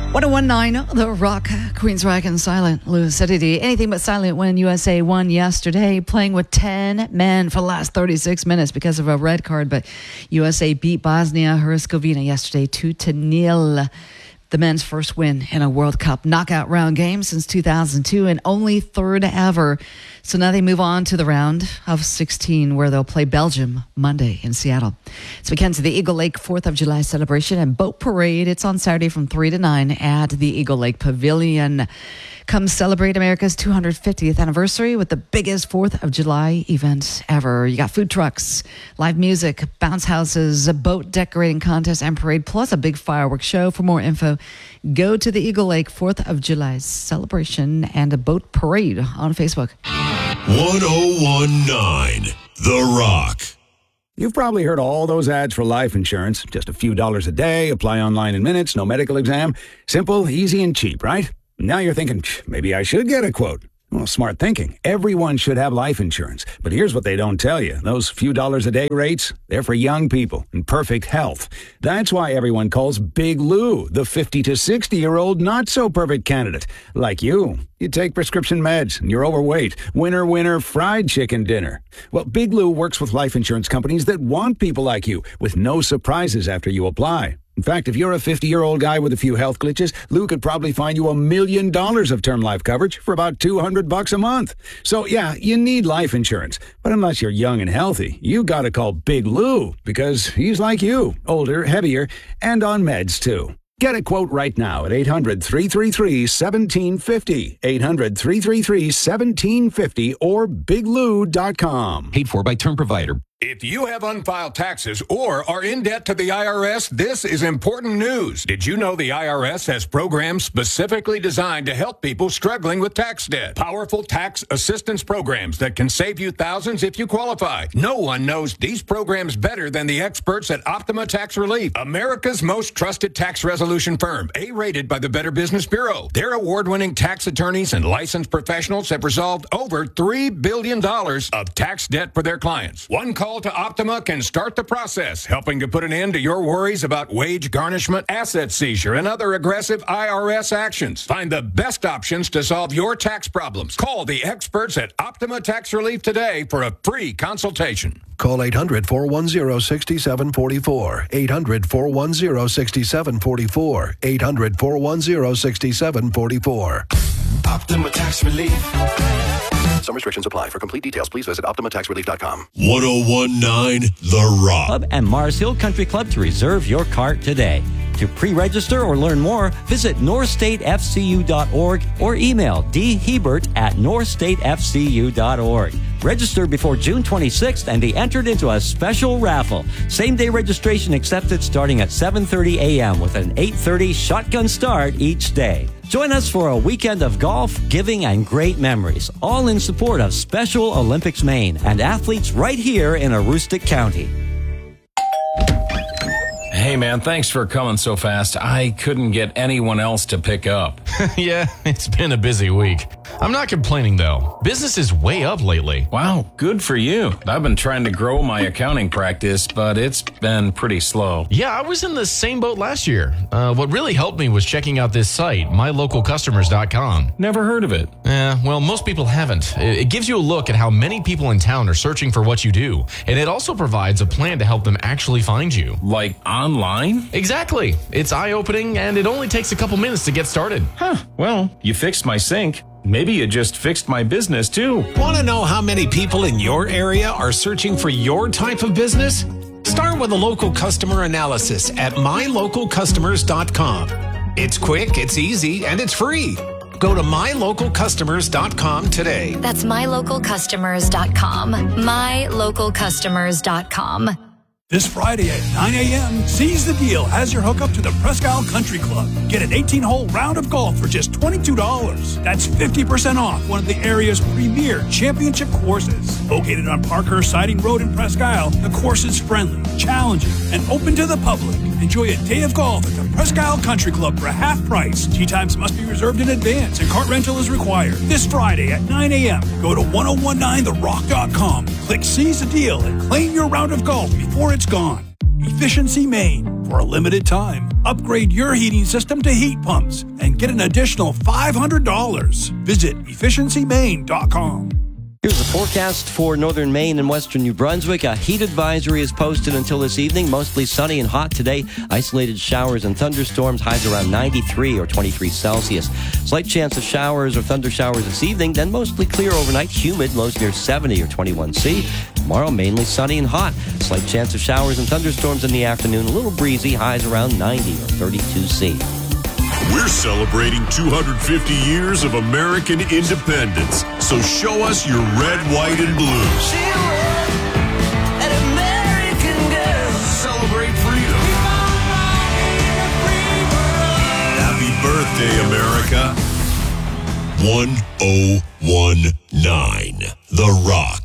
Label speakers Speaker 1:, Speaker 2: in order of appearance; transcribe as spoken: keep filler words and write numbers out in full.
Speaker 1: one oh one point nine The Rock, Queensryche and Silent Lucidity. Anything but silent when U S A won yesterday, playing with ten men for the last thirty-six minutes because of a red card. But U S A beat Bosnia-Herzegovina yesterday two to nil. The men's first win in a World Cup knockout round game since two thousand two and only third ever. So now they move on to the round of sixteen where they'll play Belgium Monday in Seattle. So we come to the Eagle Lake fourth of July celebration and boat parade. It's on Saturday from three to nine at the Eagle Lake Pavilion. Come celebrate America's two hundred fiftieth anniversary with the biggest fourth of July event ever. You got food trucks, live music, bounce houses, a boat decorating contest and parade, plus a big fireworks show. For more info, go to the Eagle Lake fourth of July celebration and a boat parade on Facebook.
Speaker 2: one oh one point nine The Rock.
Speaker 3: You've probably heard all those ads for life insurance. Just a few dollars a day, apply online in minutes, no medical exam. Simple, easy, and cheap, right? Now you're thinking, maybe I should get a quote. Well, smart thinking. Everyone should have life insurance. But here's what they don't tell you. Those few dollars a day rates, they're for young people in perfect health. That's why everyone calls Big Lou the fifty to sixty-year-old not-so-perfect candidate. Like you. You take prescription meds and you're overweight. Winner, winner, fried chicken dinner. Well, Big Lou works with life insurance companies that want people like you with no surprises after you apply. In fact, if you're a fifty-year-old guy with a few health glitches, Lou could probably find you a million dollars of term life coverage for about two hundred bucks a month. So, yeah, you need life insurance. But unless you're young and healthy, you gotta call Big Lou because he's like you, older, heavier, and on meds, too. Get a quote right now at eight hundred, three three three, one seven five zero, eight hundred, three three three, one seven five zero, or big lou dot com.
Speaker 4: Paid for by term provider.
Speaker 5: If you have unfiled taxes or are in debt to the I R S, this is important news. Did you know the I R S has programs specifically designed to help people struggling with tax debt? Powerful tax assistance programs that can save you thousands if you qualify. No one knows these programs better than the experts at Optima Tax Relief, America's most trusted tax resolution firm, A-rated by the Better Business Bureau. Their award-winning tax attorneys and licensed professionals have resolved over three billion dollars of tax debt for their clients. One call to Optima can start the process, helping to put an end to your worries about wage garnishment, asset seizure, and other aggressive I R S actions. Find the best options to solve your tax problems. Call the experts at Optima Tax Relief today for a free consultation.
Speaker 6: Call eight hundred, four one zero, six seven four four. eight hundred, four one zero, six seven four four. eight hundred, four one zero, six seven four four.
Speaker 7: Optima Tax Relief.
Speaker 6: Some restrictions apply. For complete details, please visit optima tax relief dot com.
Speaker 2: one oh one point nine The Rock.
Speaker 8: Club and Mars Hill Country Club to reserve your cart today. To pre-register or learn more, visit north state f c u dot org or email d hebert at north state f c u dot org. Register before June twenty-sixth and be entered into a special raffle. Same-day registration accepted starting at seven thirty a.m. with an eight thirty shotgun start each day. Join us for a weekend of golf, giving, and great memories, all in support of Special Olympics Maine and athletes right here in Aroostook County.
Speaker 9: Hey, man, thanks for coming so fast. I couldn't get anyone else to pick up.
Speaker 10: Yeah, it's been a busy week. I'm not complaining, though. Business is way up lately.
Speaker 9: Wow, good for you. I've been trying to grow my accounting practice, but it's been pretty slow.
Speaker 10: Yeah, I was in the same boat last year. Uh, what really helped me was checking out this site, my local customers dot com.
Speaker 9: Never heard of it.
Speaker 10: Eh, well, most people haven't. It gives you a look at how many people in town are searching for what you do, and it also provides a plan to help them actually find you.
Speaker 9: Like online?
Speaker 10: Exactly. It's eye-opening, and it only takes a couple minutes to get started.
Speaker 9: Huh, well, you fixed my sink. Maybe you just fixed my business, too.
Speaker 11: Want to know how many people in your area are searching for your type of business? Start with a local customer analysis at my local customers dot com. It's quick, it's easy, and it's free. Go to my local customers dot com today.
Speaker 12: That's my local customers dot com. my local customers dot com.
Speaker 13: This Friday at nine a.m., Seize the Deal has your hookup to the Presque Isle Country Club. Get an eighteen-hole round of golf for just twenty-two dollars. That's fifty percent off one of the area's premier championship courses. Located on Parkhurst Siding Road in Presque Isle, the course is friendly, challenging, and open to the public. Enjoy a day of golf at the Presque Isle Country Club for half price. Tee times must be reserved in advance and cart rental is required. This Friday at nine a.m., go to ten nineteen the rock dot com, click Seize the Deal, and claim your round of golf before it's gone. Efficiency Maine. For a limited time, upgrade your heating system to heat pumps and get an additional five hundred dollars. Visit efficiency maine dot com.
Speaker 4: Here's the forecast for northern Maine and western New Brunswick. A heat advisory is posted until this evening. Mostly sunny and hot today. Isolated showers and thunderstorms. Highs around ninety-three or twenty-three Celsius. Slight chance of showers or thunder showers this evening. Then mostly clear overnight. Humid. Lows near seventy or twenty-one C. Tomorrow mainly sunny and hot. Slight chance of showers and thunderstorms in the afternoon. A little breezy. Highs around ninety or thirty-two C.
Speaker 2: We're celebrating two hundred fifty years of American independence. So show us your red, white, and blue.
Speaker 7: She was an American girl.
Speaker 2: Celebrate freedom. Happy birthday, America. one oh one nine The Rock.